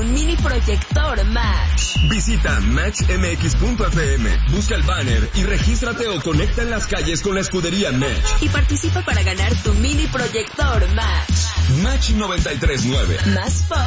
un mini proyector Match. Visita matchmx.fm, busca el banner y regístrate o conecta en las calles con la escudería Match. Y participa para ganar tu mini proyector Match. Match 93.9. Más